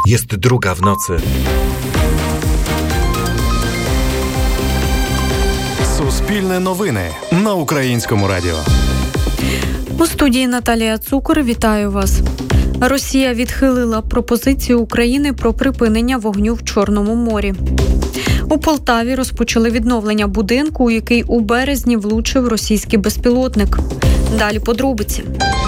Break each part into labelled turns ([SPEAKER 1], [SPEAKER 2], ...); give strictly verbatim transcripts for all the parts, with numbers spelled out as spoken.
[SPEAKER 1] Jest druga w nocy.
[SPEAKER 2] Суспільне новини на Українському радіо.
[SPEAKER 3] У студії Наталія Цукор. Вітаю вас. Росія відхилила пропозицію України про припинення вогню в Чорному морі. У Полтаві розпочали відновлення будинку, у який у березні влучив російський безпілотник. Далі подробиці.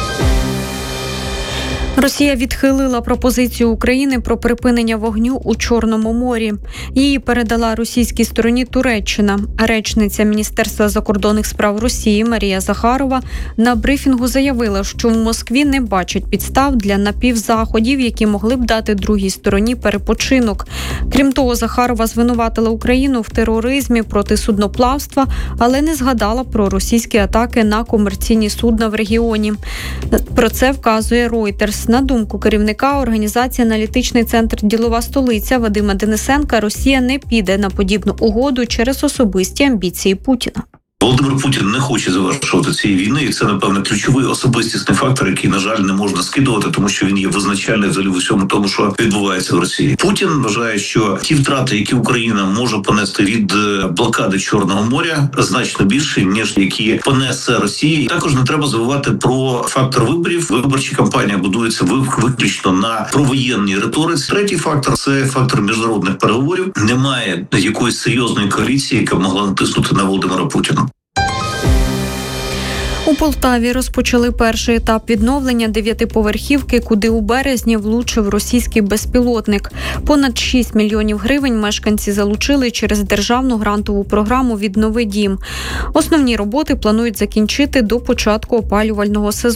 [SPEAKER 3] Росія відхилила пропозицію України про припинення вогню у Чорному морі. Її передала російській стороні Туреччина. Речниця Міністерства закордонних справ Росії Марія Захарова на брифінгу заявила, що в Москві не бачать підстав для напівзаходів, які могли б дати другій стороні перепочинок. Крім того, Захарова звинуватила Україну в тероризмі проти судноплавства, але не згадала про російські атаки на комерційні судна в регіоні. Про це вказує Reuters. На думку керівника організації «Аналітичний центр «Ділова столиця» Вадима Денисенка, Росія не піде на подібну угоду через особисті амбіції Путіна.
[SPEAKER 4] Володимир Путін не хоче завершувати цієї війни, і це, напевно, ключовий особистісний фактор, який, на жаль, не можна скидувати, тому що він є визначальний взагалі в усьому тому, що відбувається в Росії. Путін вважає, що ті втрати, які Україна може понести від блокади Чорного моря, значно більші, ніж які понесе Росія. Також не треба забувати про фактор виборів. Виборча кампанія будується виключно на провоєнній риториці. Третій фактор – це фактор міжнародних переговорів. Немає якоїсь серйозної коаліції, яка могла натиснути на Володимира Путіна.
[SPEAKER 3] У Полтаві розпочали перший етап відновлення дев'ятиповерхівки, куди у березні влучив російський безпілотник. Понад шість мільйонів гривень мешканці залучили через державну грантову програму «Віднови дім». Основні роботи планують закінчити до початку опалювального сезону.